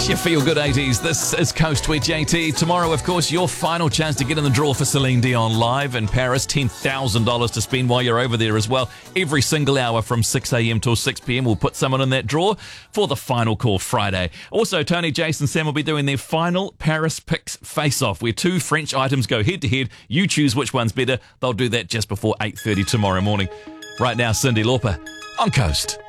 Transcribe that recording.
It's your Feel Good 80s. This is Coast with JT. Tomorrow, of course, your final chance to get in the draw for Celine Dion live in Paris. $10,000 to spend while you're over there as well. Every single hour from 6 a.m. till 6 p.m. we'll put someone in that draw for the Final Call Friday. Also, Tony, Jason, Sam will be doing their final Paris Picks face-off, where two French items go head-to-head. You choose which one's better. They'll do that just before 8:30 tomorrow morning. Right now, Cyndi Lauper on Coast.